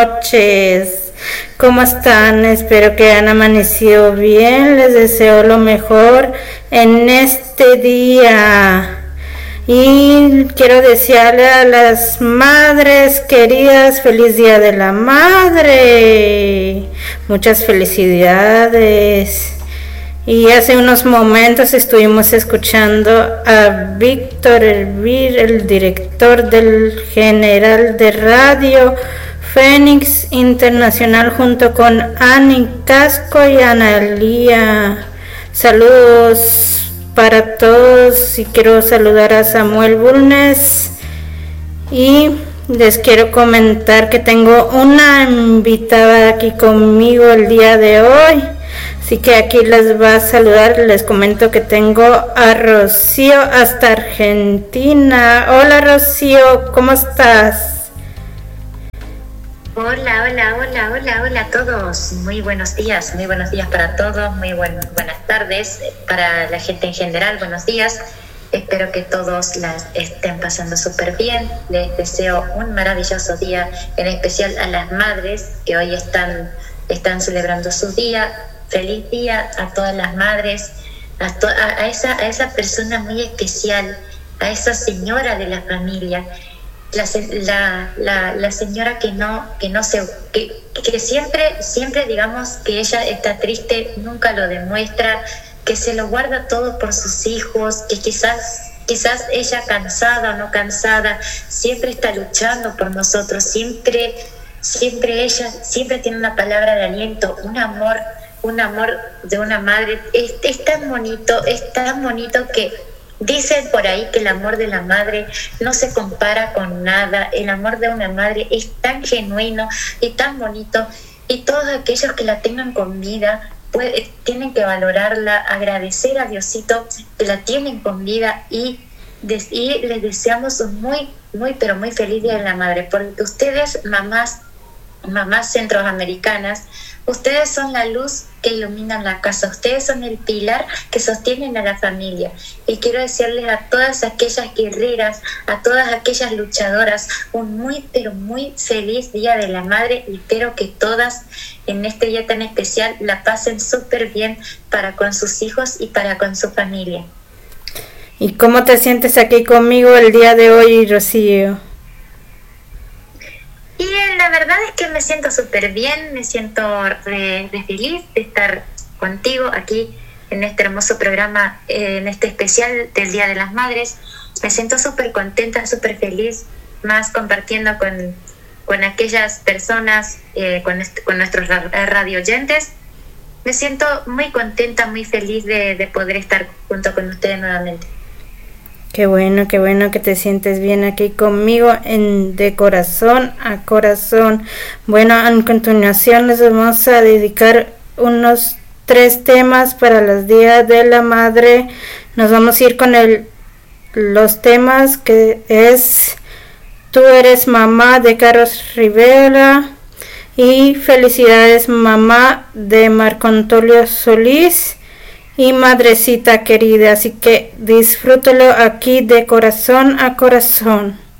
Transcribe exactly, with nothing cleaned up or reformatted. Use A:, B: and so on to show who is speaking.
A: noches. ¿Cómo están? Espero que hayan amanecido bien. Les deseo lo mejor en este día. Y quiero desearle a las madres queridas feliz Día de la Madre. Muchas felicidades. Y hace unos momentos estuvimos escuchando a Víctor Elvir, el director del General de Radio Fénix Internacional, junto con Ani Casco y Analía. Saludos para todos y quiero saludar a Samuel Bulnes y les quiero comentar que tengo una invitada aquí conmigo el día de hoy. Así que aquí les va a saludar, les comento que tengo a Rocío hasta Argentina. Hola Rocío, ¿cómo estás?
B: Hola, hola, hola, hola, hola a todos. Muy buenos días, muy buenos días para todos, muy buen, buenas tardes para la gente en general, buenos días. Espero que todos la estén pasando súper bien. Les deseo un maravilloso día, en especial a las madres que hoy están, están celebrando su día. Feliz día a todas las madres, a, to- a, a, esa, a esa persona muy especial, a esa señora de la familia, la, la, la, la señora que no, que no se, que, que siempre, siempre digamos que ella está triste, nunca lo demuestra, que se lo guarda todo por sus hijos, que quizás, quizás ella cansada o no cansada, siempre está luchando por nosotros, siempre, siempre ella, siempre tiene una palabra de aliento, un amor. Un amor de una madre es, es tan bonito, es tan bonito que dicen por ahí que el amor de la madre no se compara con nada. El amor de una madre es tan genuino y tan bonito, y todos aquellos que la tengan con vida pues, tienen que valorarla, agradecer a Diosito que la tienen con vida, y, des, y les deseamos un muy, muy, pero muy feliz Día de la Madre, porque ustedes, mamás, mamás centroamericanas, ustedes son la luz que iluminan la casa, ustedes son el pilar que sostienen a la familia. Y quiero decirles a todas aquellas guerreras, a todas aquellas luchadoras, un muy pero muy feliz Día de la Madre, y espero que todas en este día tan especial la pasen súper bien para con sus hijos y para con su familia.
A: ¿Y cómo te sientes aquí conmigo el día de hoy, Rocío?
B: Y la verdad es que me siento súper bien, me siento re, re feliz de estar contigo aquí en este hermoso programa, eh, en este especial del Día de las Madres. Me siento súper contenta, súper feliz, más compartiendo con, con aquellas personas, eh, con, est- con nuestros radio oyentes. Me siento muy contenta, muy feliz de, de poder estar junto con ustedes nuevamente.
A: Qué bueno, qué bueno que te sientes bien aquí conmigo en de corazón a corazón. Bueno, en continuación les vamos a dedicar unos tres temas para los días de la madre. Nos vamos a ir con el los temas que es Tú eres mamá de Carlos Rivera y Felicidades mamá de Marco Antonio Solís y Madrecita querida, así que disfrútalo aquí de corazón a corazón.